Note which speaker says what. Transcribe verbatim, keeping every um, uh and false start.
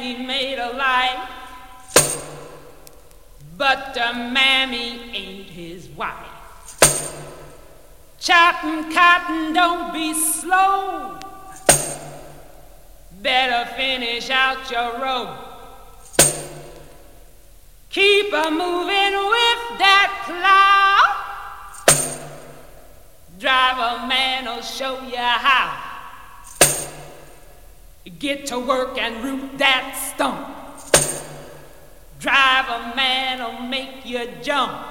Speaker 1: daddy made a life, but the mammy ain't his wife. Chopping cotton, don't be slow. Better finish out your row. Keep a moving with that plow. Driver man'll show you how. Get to work and root that stump. Driver man'll make you jump.